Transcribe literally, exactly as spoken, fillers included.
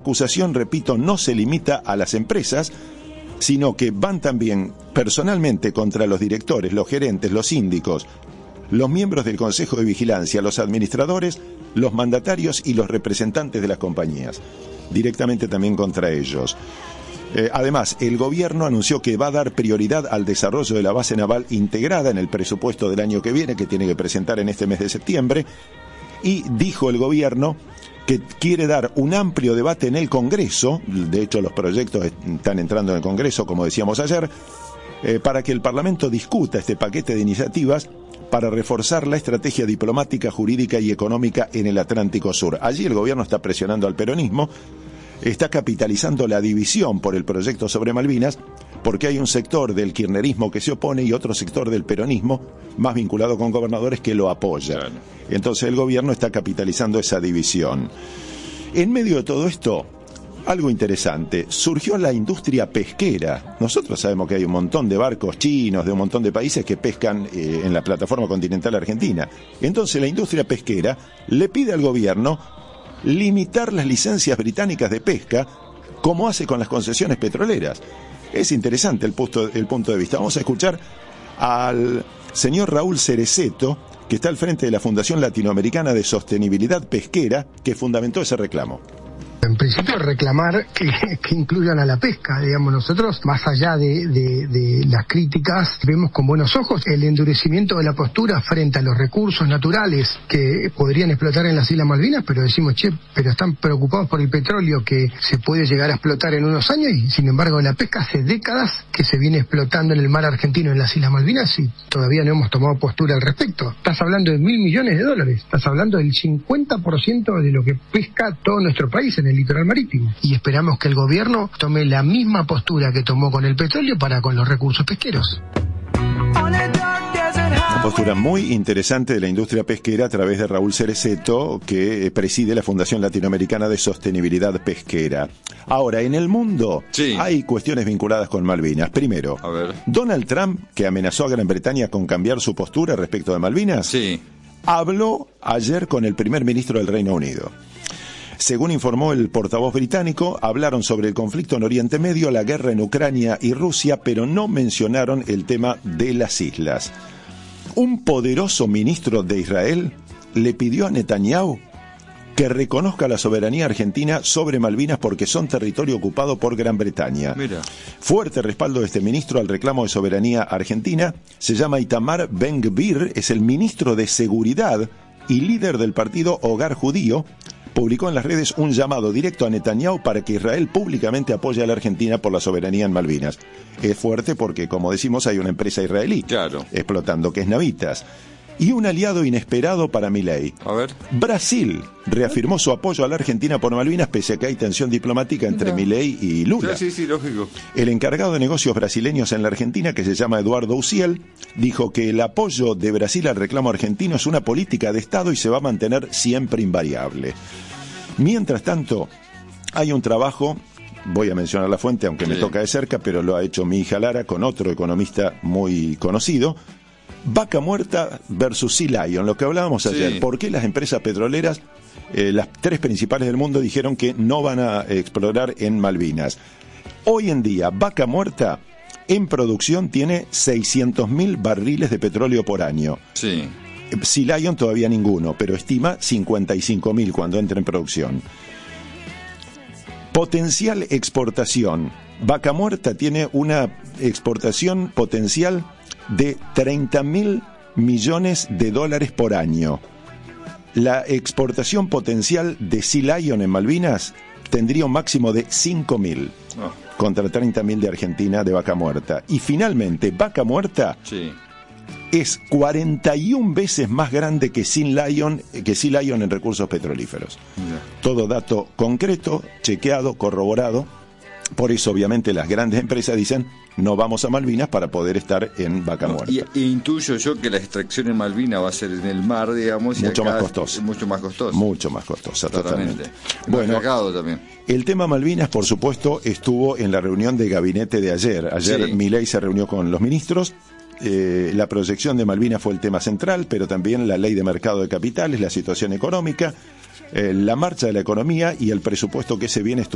acusación, repito, no se limita a las empresas, sino que van también personalmente contra los directores, los gerentes, los síndicos, los miembros del Consejo de Vigilancia, los administradores, los mandatarios y los representantes de las compañías, directamente también contra ellos. Eh, además, el gobierno anunció que va a dar prioridad al desarrollo de la base naval integrada en el presupuesto del año que viene, que tiene que presentar en este mes de septiembre, y dijo el gobierno que quiere dar un amplio debate en el Congreso, de hecho los proyectos están entrando en el Congreso, como decíamos ayer, eh, para que el Parlamento discuta este paquete de iniciativas para reforzar la estrategia diplomática, jurídica y económica en el Atlántico Sur. Allí el gobierno está presionando al peronismo, está capitalizando la división por el proyecto sobre Malvinas, porque hay un sector del kirchnerismo que se opone y otro sector del peronismo, más vinculado con gobernadores, que lo apoya. Claro. Entonces el gobierno está capitalizando esa división. En medio de todo esto, algo interesante, surgió la industria pesquera. Nosotros sabemos que hay un montón de barcos chinos, de un montón de países que pescan eh, en la plataforma continental argentina. Entonces la industria pesquera le pide al gobierno limitar las licencias británicas de pesca, como hace con las concesiones petroleras. Es interesante el punto, el punto de vista. Vamos a escuchar al señor Raúl Cerezeto, que está al frente de la Fundación Latinoamericana de Sostenibilidad Pesquera, que fundamentó ese reclamo. En principio reclamar que, que incluyan a la pesca, digamos, nosotros, más allá de, de, de las críticas, vemos con buenos ojos el endurecimiento de la postura frente a los recursos naturales que podrían explotar en las Islas Malvinas, pero decimos, che, pero están preocupados por el petróleo que se puede llegar a explotar en unos años, y sin embargo la pesca hace décadas que se viene explotando en el mar argentino, en las Islas Malvinas, y todavía no hemos tomado postura al respecto. Estás hablando de mil millones de dólares, estás hablando del cincuenta por ciento de lo que pesca todo nuestro país en el litoral marítimo, y esperamos que el gobierno tome la misma postura que tomó con el petróleo para con los recursos pesqueros. Una postura muy interesante de la industria pesquera a través de Raúl Cerezeto, que preside la Fundación Latinoamericana de Sostenibilidad Pesquera. Ahora, en el mundo sí. hay cuestiones vinculadas con Malvinas. Primero, a ver. Donald Trump, que amenazó a Gran Bretaña con cambiar su postura respecto de Malvinas, sí. habló ayer con el primer ministro del Reino Unido. Según informó el portavoz británico, hablaron sobre el conflicto en Oriente Medio, la guerra en Ucrania y Rusia, pero no mencionaron el tema de las islas. Un poderoso ministro de Israel le pidió a Netanyahu que reconozca la soberanía argentina sobre Malvinas porque son territorio ocupado por Gran Bretaña. Mira. Fuerte respaldo de este ministro al reclamo de soberanía argentina. Se llama Itamar Ben-Gvir, es el ministro de Seguridad y líder del partido Hogar Judío. Publicó en las redes un llamado directo a Netanyahu para que Israel públicamente apoye a la Argentina por la soberanía en Malvinas. Es fuerte porque, como decimos, hay una empresa israelí claro. explotando, que es Navitas. Y un aliado inesperado para Milei. A ver. Brasil reafirmó su apoyo a la Argentina por Malvinas, pese a que hay tensión diplomática entre no. Milei y Lula. Sí, sí, sí, lógico. El encargado de negocios brasileños en la Argentina, que se llama Eduardo Uciel, dijo que el apoyo de Brasil al reclamo argentino es una política de Estado y se va a mantener siempre invariable. Mientras tanto, hay un trabajo, voy a mencionar la fuente, aunque sí. me toca de cerca, pero lo ha hecho mi hija Lara con otro economista muy conocido. Vaca muerta versus Sea Lion, lo que hablábamos sí. ayer. ¿Por qué las empresas petroleras, eh, las tres principales del mundo, dijeron que no van a explorar en Malvinas? Hoy en día, Vaca Muerta en producción tiene seiscientos mil barriles de petróleo por año. Sí. Sea Lion todavía ninguno, pero estima cincuenta y cinco mil cuando entre en producción. Potencial exportación. Vaca Muerta tiene una exportación potencial de treinta mil millones de dólares por año. La exportación potencial de Sea Lion en Malvinas tendría un máximo de cinco mil oh. contra treinta mil de Argentina de Vaca Muerta. Y finalmente, Vaca Muerta sí. es cuarenta y una veces más grande que Sea Lion, que Sea Lion en recursos petrolíferos. Yeah. Todo dato concreto, chequeado, corroborado. Por eso, obviamente, las grandes empresas dicen no vamos a Malvinas para poder estar en Vaca Muerta. Y, y intuyo yo que la extracción en Malvinas va a ser en el mar, digamos, mucho y más costosa. Mucho más costosa. Mucho más costosa, totalmente. totalmente. Bueno, también. El tema Malvinas, por supuesto, estuvo en la reunión de gabinete de ayer. Ayer sí. Milei se reunió con los ministros. Eh, la proyección de Malvinas fue el tema central, pero también la ley de mercado de capitales, la situación económica, eh, la marcha de la economía y el presupuesto que se viene.